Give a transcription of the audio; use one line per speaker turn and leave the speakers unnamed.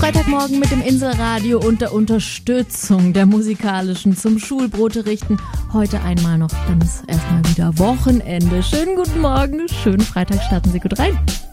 Freitagmorgen mit dem Inselradio unter Unterstützung der musikalischen zum Schulbrote richten. Heute einmal noch, dann ist erstmal wieder Wochenende. Schönen guten Morgen, schönen Freitag, starten Sie gut rein.